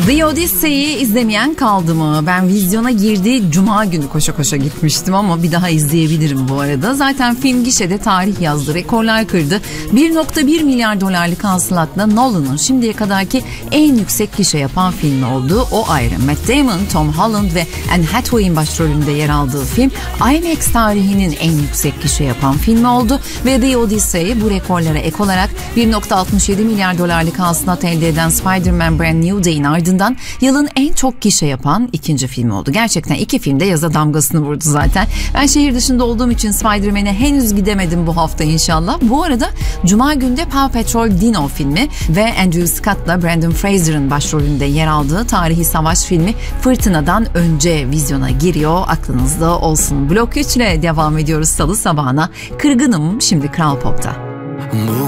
The Odyssey'i izlemeyen kaldı mı? Ben vizyona girdiği cuma günü koşa koşa gitmiştim ama bir daha izleyebilirim bu arada. Zaten film gişede tarih yazdı, rekorlar kırdı. 1.1 milyar dolarlık hasılatla Nolan'ın şimdiye kadarki en yüksek gişe yapan filmi oldu. O ayrı. Matt Damon, Tom Holland ve Anne Hathaway'in başrolünde yer aldığı film IMAX tarihinin en yüksek gişe yapan filmi oldu ve The Odyssey bu rekorlara ek olarak 1.67 milyar dolarlık hasılat elde eden Spider-Man Brand New Day'in ardından yılın en çok gişe yapan ikinci filmi oldu. Gerçekten iki film de yaza damgasını vurdu zaten. Ben şehir dışında olduğum için Spider-Man'e henüz gidemedim bu hafta inşallah. Bu arada Cuma günde Paw Patrol Dino filmi ve Andrew Scott'la Brendan Fraser'ın başrolünde yer aldığı tarihi savaş filmi Fırtınadan önce vizyona giriyor. Aklınızda olsun. Blok 3 ile devam ediyoruz salı sabahına. Kırgınım şimdi Kral Pop'ta.